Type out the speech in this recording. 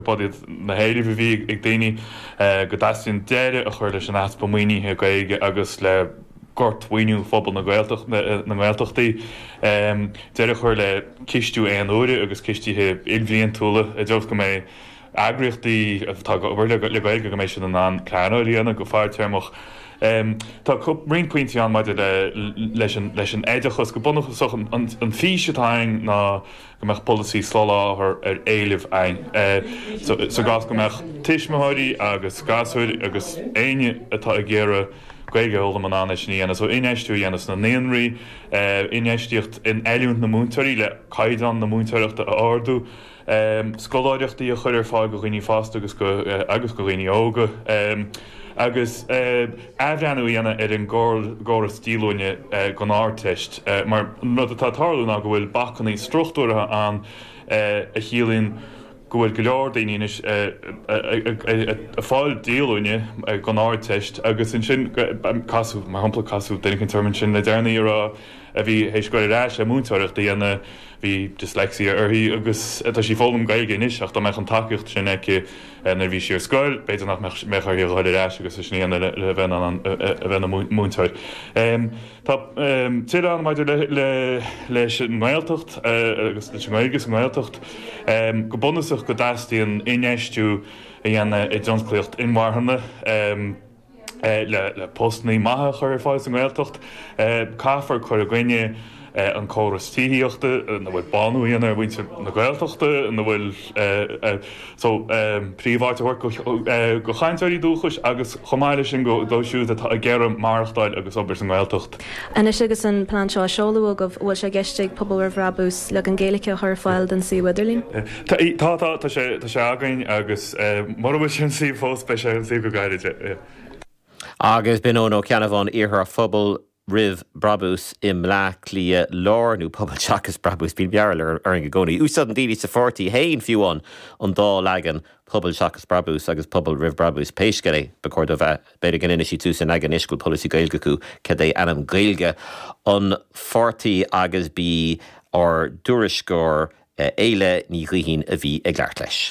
Bod na héidir bhí ag daoine go daíonn deire a chuir leis an aspa muoine gaige agus le gorthaoinú fphobal na Gaeltachtaí. Deire chuir le cistú éon uaire agus cistíthe ilbhíon túla a deos go mé agriochtaí tá bhfuir le gaige go mééis sin an cláiríanana go fearrtearmach. Tá rion pointí an maidide leis an éidechas go bunachas an físetáin ná go meach policy slá ar éileh ein. So gas go meach tiismathirí agus gasúir agus aine atá a ggéire gaige óla man an sníana, so inéistú dhéanas na néonraí, inéistíocht in eiliúnt na múntairí le caidan na múntaireachta a ardú, scoláireachtaí a chuir fáil go rií fast agus go rií óga. Agus ahreanú dhéana ar an gáir stílúine go áteist, mar nu atátarlúna go bhfuil bachannaí struchtúra an a chialín go bhfuil go leor daoine a fáil díalúine go áteist, agus in sin casú mar hampla casú daine termmin sin le déirnaí ar a bhí hééis goir ráis a múntóireachta dhéana bhí dyslexia arthaí agus tá sí fólam gaige inis ach tá meach an takeíocht sin aici na bhí siar scoil, beidir nach mechar hí chuir ráis agus is sníana le bheith múntóir. Tá tí an maidir leis an Gaeltacht agus leis an Gaelgus an Gaeltacht go bunasach go daistíon inéistú a dhéana i Johnscliocht inmharthanna le postnaí maithe chuir fáil an Gaeltacht, caafar chuir a gcuine an córas tííochta na bhfuil banúíon ar bhainte na Gaeltachta na bhfuil príomháirtehair go chainteirí dúchas agus chomáile sin go dóisiú a ggéire marachtáil agus obair an Gaeltacht. Anis agus an plán seo seolú go bhfuil sé geisteigh pobl ar bhrabús le an Gaeilge chuir fáil den si Widerlín? Tá sé againn agus mar bhfuil sin si fós be sé an si go gaiide. Agus bin ó ceanmhán iarthar phobal rih brabús im le lia lárnú pobl seachas brabús bí bearil ar an gcónaí. Úsad an daoine sa 40 haon fiúán an dá legan pobl seachas brabús agus pobl rih brabús péisce be chuir a bheith beidir gan inisí tú san agan iscoil policy gailge acu cé é anam gailge an 40 agus bí ar dúriscór éile ní rithín a bhí ag leart leis.